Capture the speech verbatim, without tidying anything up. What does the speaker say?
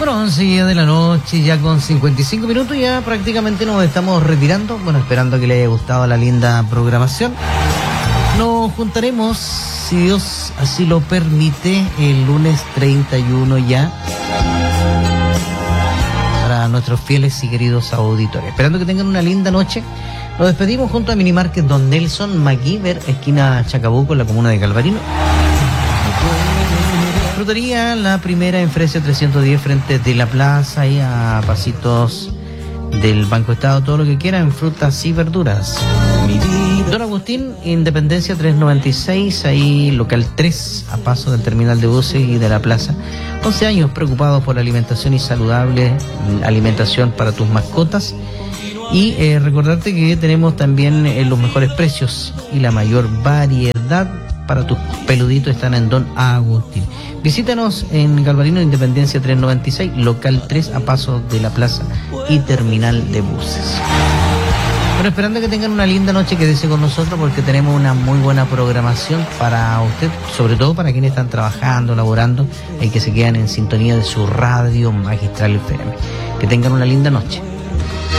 Bueno, once de la noche, ya con cincuenta y cinco minutos, ya prácticamente nos estamos retirando. Bueno, esperando que les haya gustado la linda programación. Nos juntaremos, si Dios así lo permite, el lunes treinta y uno ya, para nuestros fieles y queridos auditores. Esperando que tengan una linda noche. Nos despedimos junto a Minimarket Don Nelson MacGyver, esquina Chacabuco, en la comuna de Calvarino. Frutería La Primera en Fresia trescientos diez, frente de la plaza, ahí a pasitos del Banco Estado, todo lo que quieran, frutas y verduras. Don Agustín, Independencia trescientos noventa y seis, ahí local tres, a paso del terminal de buses y de la plaza. once años preocupados por la alimentación y saludable alimentación para tus mascotas. Y eh, recordarte que tenemos también eh, los mejores precios y la mayor variedad para tus peluditos están en Don Agustín. Visítanos en Galvarino, Independencia trescientos noventa y seis, local tres, a paso de la plaza y terminal de buses. Bueno, esperando que tengan una linda noche, quédese con nosotros porque tenemos una muy buena programación para usted, sobre todo para quienes están trabajando, laborando, y que se quedan en sintonía de su radio Magistral F M. Que tengan una linda noche.